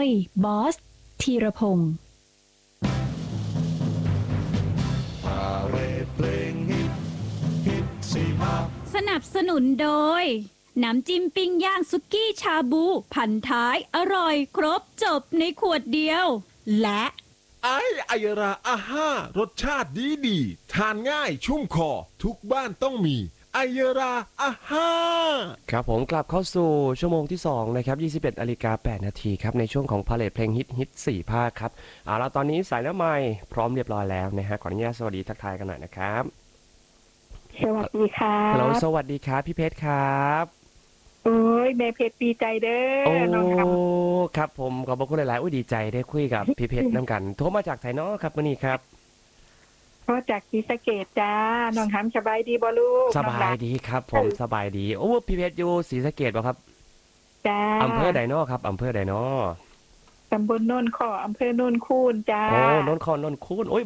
ยบอสธีรพงศ์สนับสนุนโดยน้ำจิ้มปิ้งย่างสุกี้ชาบูพันท้ายอร่อยครบจบในขวดเดียวและไอยราอาห้ารสชาติดีทานง่ายชุ่มคอทุกบ้านต้องมีไอยราอาห้าครับผมกลับเข้าสู่ชั่วโมงที่2นะครับ 21:08 นาทีครับในช่วงของพาเลทเพลงฮิต4ภาคครับเอาล่ะตอนนี้สายแล้วไมค์พร้อมเรียบร้อยแล้วนะฮะขออนุญาตสวัสดีทักทายกันหน่อยนะครับสวัสดีค่ะฮัลโหลสวัสดีครับพี่เพชรครับโอ้ยแม่เพชรดีใจเด้อน้องครับผมขอบคุณหลายๆดีใจได้คุยกับพี่เพชรน้ำกันโทรมาจากไทยเนาะครับวันนี้ครับก็จากศรีสะเกษจ้าน้องหำสบายดีบ่ลูกสบายดีครับผมสบายดีโอ้พี่เพชรอยู่ศรีสะเกษป่ะครับจ้าอำเภอใดเนาะครับอำเภอใดเนาะตำบลโนนข้ออำเภอโนนคูนจ้าโอ้โนนคอนโนนคูนโอ้ย